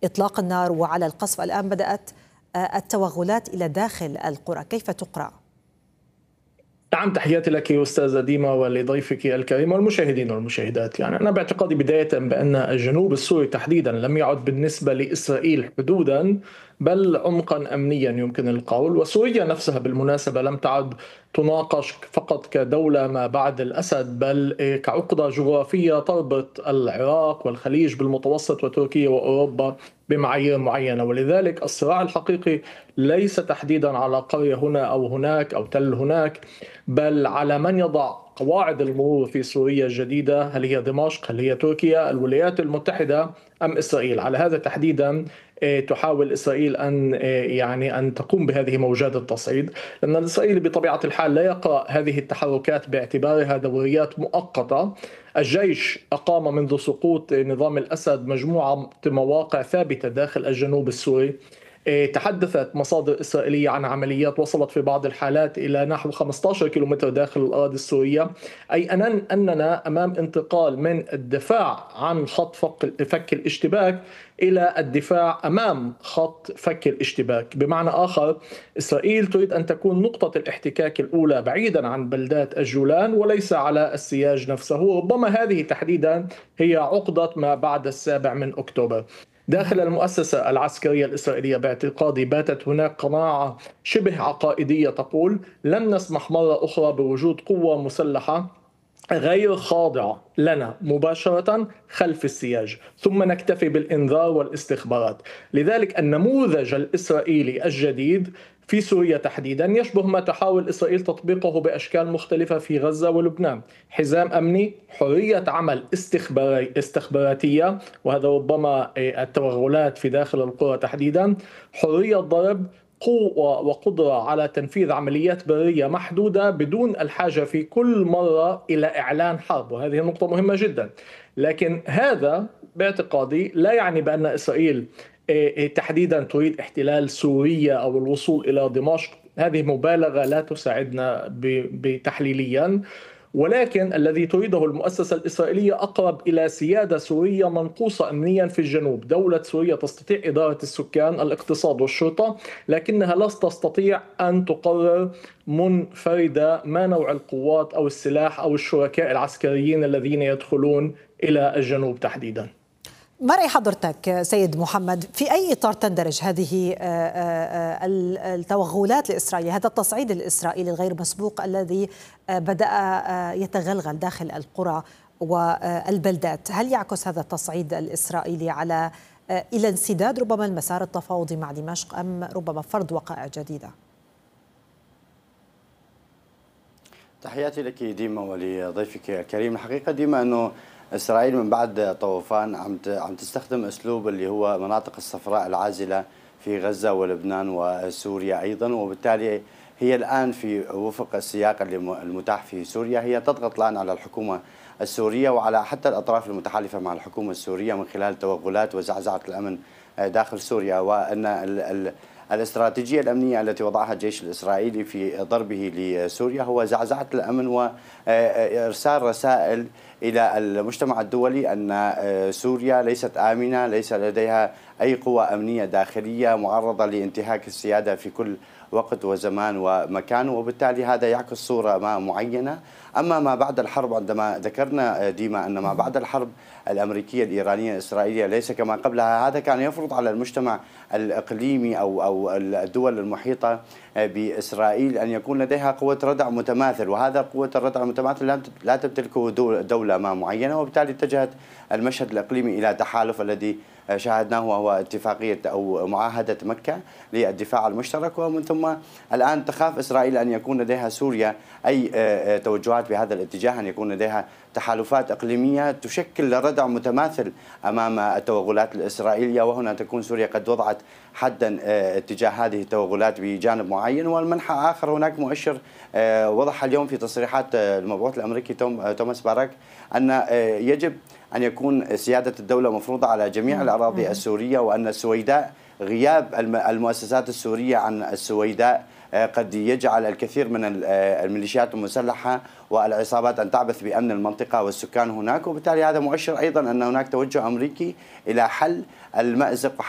إطلاق النار وعلى القصف. الآن بدأت التوغلات إلى داخل القرى، كيف تقرأ؟ نعم، تحياتي لك أستاذة ديما ولضيفك الكريم والمشاهدين والمشاهدات. يعني أنا باعتقادي بداية بأن الجنوب السوري تحديدا لم يعد بالنسبة لإسرائيل حدودا، بل عمقا أمنيا يمكن القول. وسوريا نفسها بالمناسبة لم تعد تناقش فقط كدولة ما بعد الأسد، بل كعقدة جغرافية تربط العراق والخليج بالمتوسط وتركيا وأوروبا بمعايير معينة. ولذلك الصراع الحقيقي ليس تحديدا على قرية هنا أو هناك أو تل هناك، بل على من يضع قواعد المرور في سوريا الجديدة. هل هي دمشق؟ هل هي تركيا؟ الولايات المتحدة أم إسرائيل؟ على هذا تحديدا تحاول إسرائيل أن تقوم بهذه موجات التصعيد، لأن الإسرائيلي بطبيعة الحال لا يقرأ هذه التحركات باعتبارها دوريات مؤقتة. الجيش أقام منذ سقوط نظام الأسد مجموعة مواقع ثابتة داخل الجنوب السوري. تحدثت مصادر إسرائيلية عن عمليات وصلت في بعض الحالات إلى نحو 15 كيلومتر داخل الأراضي السورية، أي أننا أمام انتقال من الدفاع عن خط فك الاشتباك إلى الدفاع أمام خط فك الاشتباك. بمعنى آخر، إسرائيل تريد أن تكون نقطة الاحتكاك الأولى بعيدا عن بلدات الجولان وليس على السياج نفسه. ربما هذه تحديدا هي عقدة ما بعد 7 من أكتوبر. داخل المؤسسة العسكرية الإسرائيلية باعتقادي باتت هناك قناعة شبه عقائدية تقول لن نسمح مرة أخرى بوجود قوة مسلحة غير خاضعة لنا مباشرة خلف السياج، ثم نكتفي بالإنذار والاستخبارات. لذلك النموذج الإسرائيلي الجديد في سوريا تحديدا يشبه ما تحاول إسرائيل تطبيقه بأشكال مختلفة في غزة ولبنان: حزام أمني، حرية عمل استخباراتية، وهذا ربما التوغلات في داخل القرى تحديدا، حرية ضرب، قوة وقدرة على تنفيذ عمليات برية محدودة بدون الحاجة في كل مرة إلى إعلان حرب. وهذه نقطة مهمة جدا. لكن هذا باعتقادي لا يعني بأن إسرائيل تحديدا تريد احتلال سوريا أو الوصول إلى دمشق. هذه مبالغة لا تساعدنا بتحليليا، ولكن الذي تريده المؤسسة الإسرائيلية أقرب إلى سيادة سورية منقوصة أمنيا في الجنوب. دولة سوريا تستطيع إدارة السكان، الاقتصاد والشرطة، لكنها لا تستطيع أن تقرر منفردة ما نوع القوات أو السلاح أو الشركاء العسكريين الذين يدخلون إلى الجنوب تحديدا. ما رأي حضرتك سيد محمد، في أي إطار تندرج هذه التوغلات الإسرائيلية، هذا التصعيد الإسرائيلي الغير مسبوق الذي بدأ يتغلغل داخل القرى والبلدات؟ هل يعكس هذا التصعيد الإسرائيلي على إلى انسداد ربما المسار التفاوضي مع دمشق، أم ربما فرض وقائع جديدة؟ تحياتي لك ديما ولضيفك الكريم. الحقيقة ديما أنه إسرائيل من بعد طوفان عم تستخدم أسلوب اللي هو مناطق الصفراء العازلة في غزة ولبنان وسوريا أيضا، وبالتالي هي الآن في وفق السياق المتاح في سوريا هي تضغط الآن على الحكومة السورية وعلى حتى الأطراف المتحالفة مع الحكومة السورية من خلال توغلات وزعزعة الأمن داخل سوريا. وأن الاستراتيجية الأمنية التي وضعها الجيش الإسرائيلي في ضربه لسوريا هو زعزعة الأمن وإرسال رسائل إلى المجتمع الدولي أن سوريا ليست آمنة، ليس لديها أي قوة أمنية داخلية، معرضة لانتهاك السيادة في كل وقت وزمان ومكان، وبالتالي هذا يعكس صورة ما معينة. أما ما بعد الحرب، عندما ذكرنا ديما أن ما بعد الحرب الأمريكية الإيرانية الإسرائيلية ليس كما قبلها، هذا كان يفرض على المجتمع الإقليمي أو الدول المحيطة بإسرائيل أن يكون لديها قوة ردع متماثل، وهذا قوة الردع المتماثل لا تمتلكه دولة ما معينة، وبالتالي اتجهت المشهد الإقليمي إلى تحالف الذي شاهدناه وهو اتفاقية أو معاهدة مكة للدفاع المشترك. ومن ثم الآن تخاف إسرائيل أن يكون لديها سوريا أي توجهات بهذا الاتجاه، أن يكون لديها تحالفات إقليمية تشكل ردع متماثل أمام التوغلات الإسرائيلية، وهنا تكون سوريا قد وضعت حدا اتجاه هذه التوغلات بجانب معين. والمنحى آخر، هناك مؤشر وضح اليوم في تصريحات المبعوث الأمريكي توماس باراك أن يجب أن يكون سيادة الدولة مفروضة على جميع الأراضي السورية، وأن السويداء، غياب المؤسسات السورية عن السويداء قد يجعل الكثير من الميليشيات المسلحة والعصابات أن تعبث بأمن المنطقة والسكان هناك، وبالتالي هذا مؤشر أيضا أن هناك توجه أمريكي إلى حل المأزق